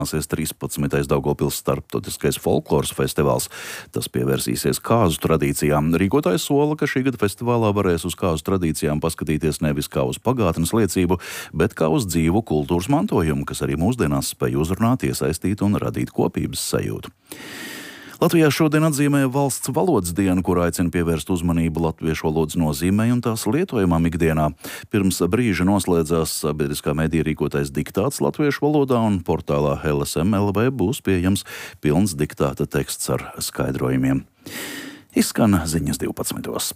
13. Daugavpils starptautiskais folkloras festivāls. Tas pievērsīsies kāzu tradīcijām. Rīkotājs sola, ka šī gada festivālā varēs uz kāzu tradīcijām paskatīties nevis kā uz pagātnes liecību, bet kā uz dzīvu kultūras mantojumu, kas arī mūsdienās spēj uzrunāt, iesaistīt un radīt kopības sajūtu. Latvijā šodien atzīmē valsts valodas dienu, kur aicina pievērst uzmanību latviešu valodas nozīmei un tās lietojumam ikdienā. Pirms brīža noslēdzās sabiedriskā medija rīkotais diktāts latviešu valodā, un portālā LSM.LV būs pieejams pilns diktāta teksts ar skaidrojumiem. Izskan ziņas 12.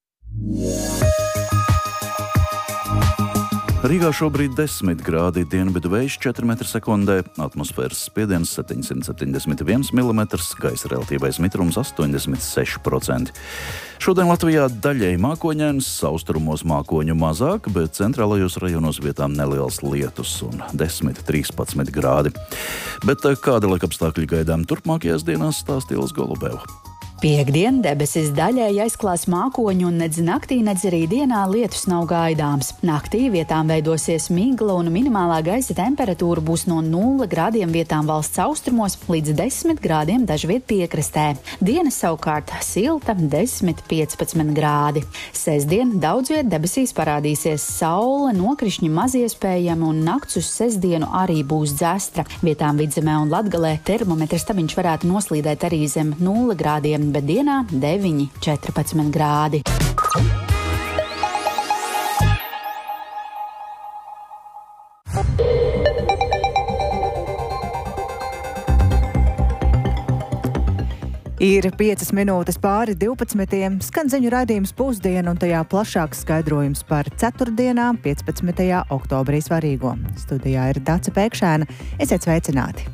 Rīgā šobrīd 10 grādi, dienvidu vējš 4 m/sekundē, atmosfēras spiediens 771 mm, gaisa relatīvais mitrums 86%. Šodien Latvijā daļēji mākoņains, austrumos mākoņu mazāk, bet centrālajos rajonos vietām neliels lietus un 10–13 grādi. Bet kādi laikapstākļi gaidām turpmākajās dienās, stāstīja Ilze Golubeva. Piektdien debesis daļēji aizklās mākoņu un nedz naktī, nedz arī dienā lietus nav gaidāms. Naktī vietām veidosies migla un minimālā gaisa temperatūra būs no 0 grādiem vietām valsts austrumos līdz 10 grādiem dažviet piekrastē. Diena savukārt silta 10–15 grādi. Sestdien daudz viet debesīs parādīsies saule, nokrišņi maz iespējami un nakts uz sestdienu arī būs dzestra. Vietām Vidzemē un Latgalē termometra stabiņš varētu noslīdēt arī zem 0 grādiem, bet dienā 9–14 grādi. Ir 5 minūtes pāri 12. Skan ziņu raidījums Pusdiena un tajā plašāks skaidrojums par ceturtdienām 15. oktobrī svarīgo. Studijā ir Dace Pēkšēna. Esiet sveicināti!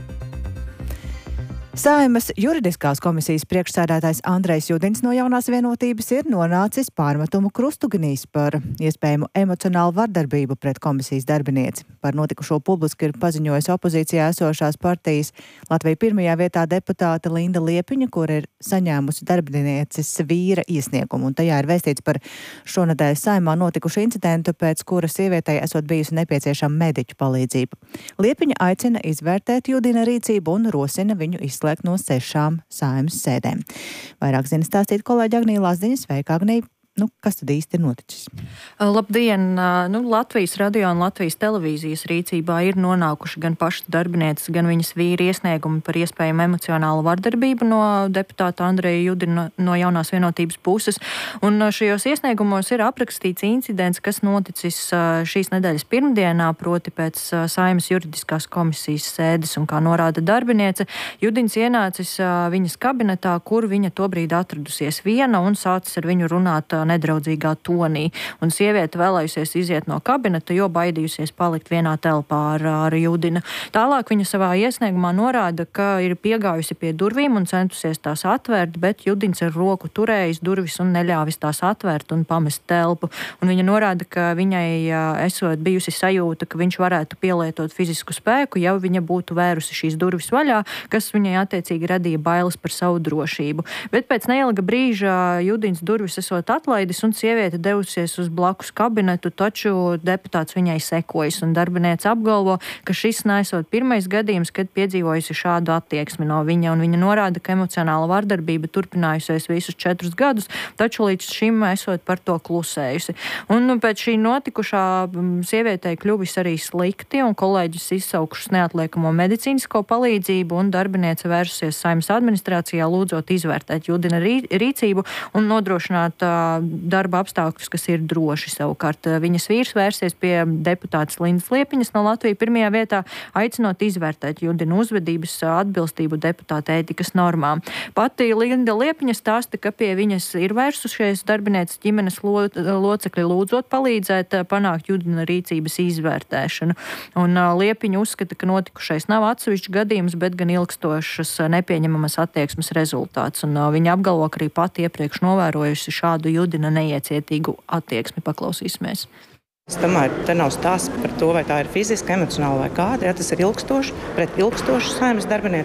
Saeimas juridiskās komisijas priekšsēdētājs Andrejs Judins no Jaunās vienotības ir nonācis pārmetumu krustugunīs par iespējamu emocionālu vardarbību pret komisijas darbinieci. Par notikušo publiski ir paziņojusi opozīcijā esošās partijas Latvija pirmajā vietā deputāte Linda Liepiņa, kur ir saņēmusi darbinieces vīra iesniegumu, un tajā ir vēstīts par šonedēļ Saeimā notikušu incidentu, pēc kura sievietei esot bijusi nepieciešama mediķu palīdzība. Liepiņa aicina izvērtēt Judina rīcību un rosina viņu izslēgt no 6 Saeimas sēdēm. Vairāk zina stāstīt kolēģi Agnija Lazdiņa. Sveika, Agnija! Kas tad īsti ir noticis? Labdien! Latvijas radio un Latvijas televīzijas rīcībā ir nonākuši gan pašas darbinieces, gan viņas vīra iesniegumi par iespējamu emocionālu vardarbību no deputāta Andreja Judina no Jaunās vienotības puses. Un šajos iesniegumos ir aprakstīts incidents, kas noticis šīs nedēļas pirmdienā, proti pēc Saeimas juridiskās komisijas sēdes, un kā norāda darbiniece, Judins ienācis viņas kabinetā, kur viņa tobrīd atradusies viena un sācis ar viņu runāt nedraudzīgā tonī. Un sieviete vēlējusies iziet no kabineta, jo baidījusies palikt vienā telpā ar Judina. Tālāk viņa savā iesniegumā norāda, ka ir piegājusi pie durvīm un centusies tās atvērt, bet Judins ar roku turējis durvis un neļāvis tās atvērt un pamest telpu. Un viņa norāda, ka viņai esot bijusi sajūta, ka viņš varētu pielietot fizisku spēku, ja viņa būtu vērusi šīs durvis vaļā, kas viņai attiecīgi radīja bailes par savu drošību. Bet pēc neilga brīža Judins durvis esot atlaidis, un sieviete devusies uz blakus kabinetu, taču deputāts viņai sekojas, un darbiniece apgalvo, ka šis nesot pirmais gadījums, kad piedzīvojusi šādu attieksmi no viņa, un viņa norāda, ka emocionāla vardarbība turpinājusies visus 4 gadus, taču līdz šim esot par to klusējusi. Un pēc šī notikušā sievietei kļuvis arī slikti, un kolēģis izsaukušas neatliekamo medicīnisko palīdzību, un darbiniece vērsusies Saeimas administrācijā, lūdzot izvērtēt Judina rīcību un nodrošināt darba apstākļus, kas ir droši. Savukārt viņas vīrs vērsies pie deputātes Lindas Liepiņas no Latvijas pirmajā vietā, aicinot izvērtēt Judina uzvedības atbilstību deputāta ētikas normām. Pati Linda Liepiņa stāsta, ka pie viņas ir vērsušies darbinieces ģimenes locekļi, lūdzot palīdzēt panākt Judina rīcības izvērtēšanu. Un Liepiņa uzskata, ka notikušais nav atsevišķs gadījums, bet gan ilgstošas nepieņemamas attieksmes rezultāts. Un viņa apgalvo, ka arī pati iepriekš novērojusi šādu Judina neiecietīgu attieksmi. Paklausīsimies. Es domāju, te nav stāsts par to, vai tā ir fiziska, emocionāla vai kāda. Ja tas ir ilgstoši, pret ilgstošu Saeimas darbinieci par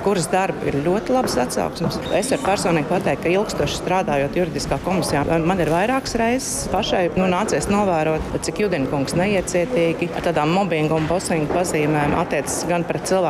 kuras darba ir ļoti labas atsauksmes. Es varu personīgi pateikt, ka ilgstoši strādājot juridiskā komisijā, man ir vairākas reizes pašai nācies novērot, cik Judina kungs neiecietīgi ar tādām mobbingu un bosingu pazīmēm attiecas gan pret cilvēku